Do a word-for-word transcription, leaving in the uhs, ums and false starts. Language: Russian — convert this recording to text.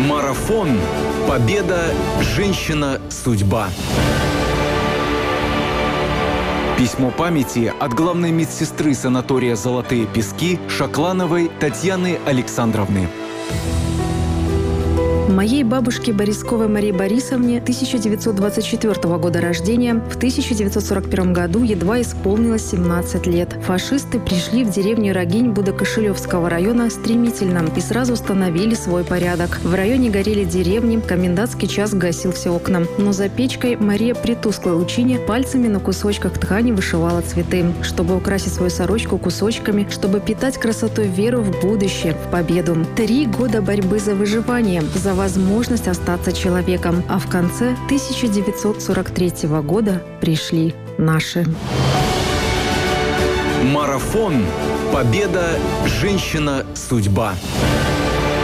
Марафон. Победа. Женщина. Судьба. Письмо памяти от главной медсестры санатория «Золотые пески» Шаклановой Татьяны Александровны. Моей бабушке Борисковой Марии Борисовне тысяча девятьсот двадцать четвёртого года рождения в тысяча девятьсот сорок первом году едва исполнилось семнадцать лет. Фашисты пришли в деревню Рогинь Будокошелевского района стремительно и сразу установили свой порядок. В районе горели деревни, комендантский час гасил все окна. Но за печкой Мария при тусклой лучине пальцами на кусочках ткани вышивала цветы, чтобы украсить свою сорочку кусочками, чтобы питать красотой веру в будущее, в победу. Три года борьбы за выживание, за возможность остаться человеком. А в конце тысяча девятьсот сорок третьего года пришли наши. Марафон. Победа. Женщина. Судьба.